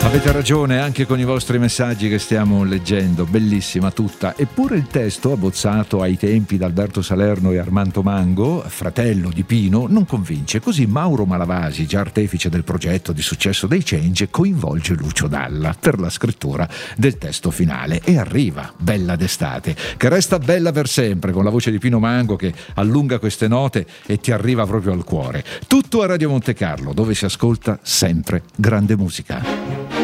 Avete ragione anche con i vostri messaggi che stiamo leggendo, bellissima tutta. Eppure il testo, abbozzato ai tempi da Alberto Salerno e Armando Mango, fratello di Pino, non convince. Così Mauro Malavasi, già artefice del progetto di successo dei Change, coinvolge Lucio Dalla per la scrittura del testo finale e arriva Bella d'estate, che resta bella per sempre, con la voce di Pino Mango che allunga queste note e ti arriva proprio al cuore. Tutto a Radio Monte Carlo, dove si ascolta sempre grande musica.